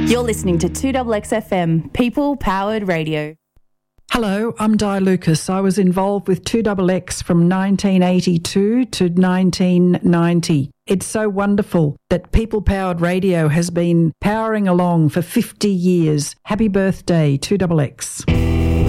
You're listening to 2XXFM, People Powered Radio. Hello, I'm Di Lucas. I was involved with 2XX from 1982 to 1990. It's so wonderful that People Powered Radio has been powering along for 50 years. Happy birthday, 2XX.